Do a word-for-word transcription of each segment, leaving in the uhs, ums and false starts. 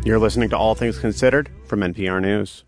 You're listening to All Things Considered from N P R News.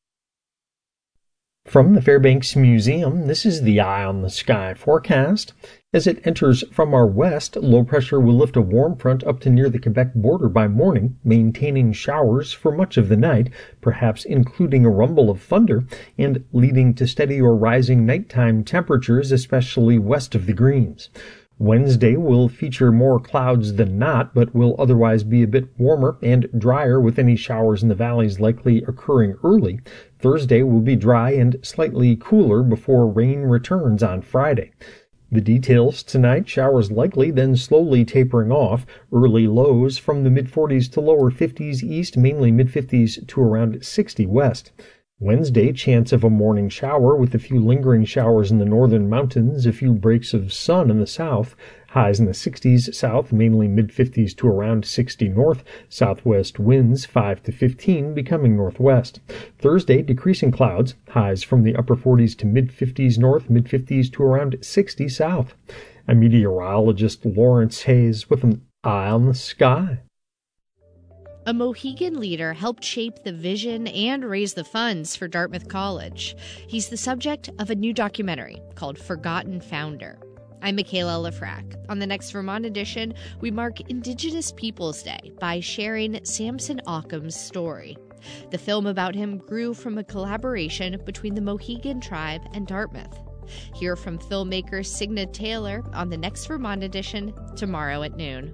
From the Fairbanks Museum, this is the Eye on the Sky forecast. As it enters from our west, low pressure will lift a warm front up to near the Quebec border by morning, maintaining showers for much of the night, perhaps including a rumble of thunder, and leading to steady or rising nighttime temperatures, especially west of the Greens. Wednesday will feature more clouds than not, but will otherwise be a bit warmer and drier, with any showers in the valleys likely occurring early. Thursday will be dry and slightly cooler before rain returns on Friday. The details tonight: showers likely, then slowly tapering off. Early lows from the mid forties to lower fifties east, mainly mid fifties to around sixty west. Wednesday, chance of a morning shower with a few lingering showers in the northern mountains, a few breaks of sun in the south. Highs in the sixties south, mainly mid fifties to around sixty north. Southwest winds five to fifteen, becoming northwest. Thursday, decreasing clouds. Highs from the upper forties to mid fifties north, mid fifties to around sixty south. I'm meteorologist Lawrence Hayes with an Eye on the Sky. A Mohegan leader helped shape the vision and raise the funds for Dartmouth College. He's the subject of a new documentary called Forgotten Founder. I'm Michaela Lafrac. On the next Vermont edition, we mark Indigenous Peoples Day by sharing Samson Occam's story. The film about him grew from a collaboration between the Mohegan tribe and Dartmouth. Hear from filmmaker Signa Taylor on the next Vermont edition tomorrow at noon.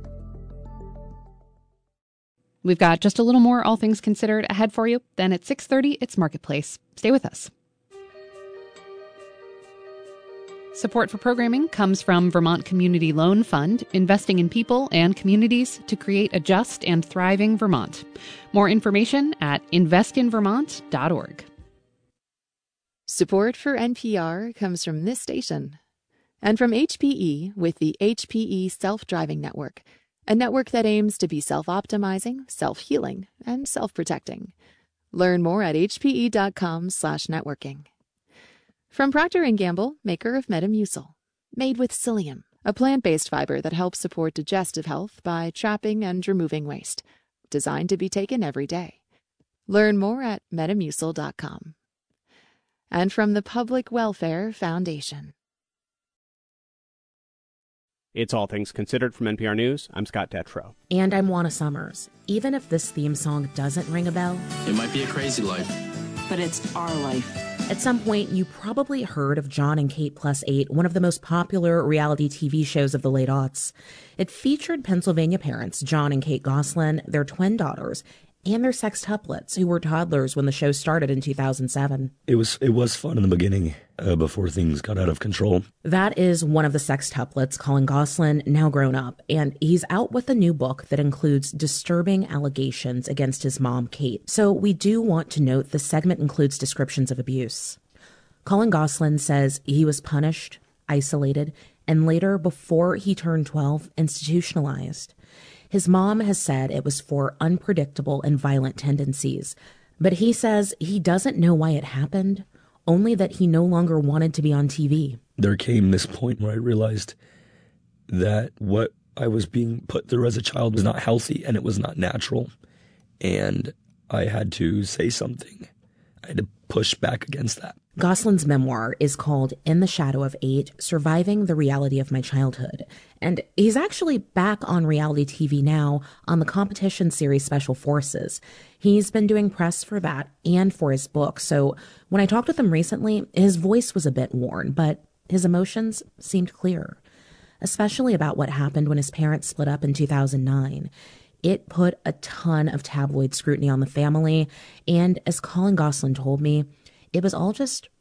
We've got just a little more All Things Considered ahead for you. Then at six thirty, it's Marketplace. Stay with us. Support for programming comes from Vermont Community Loan Fund, investing in people and communities to create a just and thriving Vermont. More information at invest in vermont dot org. Support for N P R comes from this station and from H P E with the H P E Self-Driving Network, a network that aims to be self-optimizing, self-healing, and self-protecting. Learn more at h p e dot com slash networking. From Procter and Gamble, maker of Metamucil, made with psyllium, a plant-based fiber that helps support digestive health by trapping and removing waste. Designed to be taken every day. Learn more at metamucil dot com. And from the Public Welfare Foundation. It's All Things Considered from N P R News. I'm Scott Detrow. And I'm Juana Summers. Even if this theme song doesn't ring a bell, it might be a crazy life, but it's our life. At some point, you probably heard of John and Kate Plus Eight, one of the most popular reality T V shows of the late aughts. It featured Pennsylvania parents John and Kate Goslin, their twin daughters, and their sextuplets, who were toddlers when the show started in two thousand seven. It was it was fun in the beginning, uh, before things got out of control. That is one of the sextuplets, Colin Goslin, now grown up, and he's out with a new book that includes disturbing allegations against his mom, Kate. So we do want to note the segment includes descriptions of abuse. Colin Goslin says he was punished, isolated, and later, before he turned twelve, institutionalized. His mom has said it was for unpredictable and violent tendencies, but he says he doesn't know why it happened, only that he no longer wanted to be on T V. There came this point where I realized that what I was being put through as a child was not healthy and it was not natural, and I had to say something. I had to push back against that. Goslin's memoir is called In the Shadow of Eight, Surviving the Reality of My Childhood. And he's actually back on reality T V now on the competition series Special Forces. He's been doing press for that and for his book. So when I talked with him recently, his voice was a bit worn, but his emotions seemed clear, especially about what happened when his parents split up in two thousand nine. It put a ton of tabloid scrutiny on the family. And as Colin Goslin told me, it was all just